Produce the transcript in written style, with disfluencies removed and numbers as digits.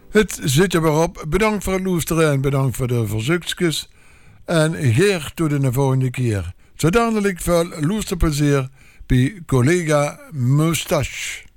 Het zit er weer op. Bedankt voor het luisteren en bedankt voor de verzoekjes. En geer tot de volgende keer. Zo dadelijk veel luisterplezier bij collega Moustache.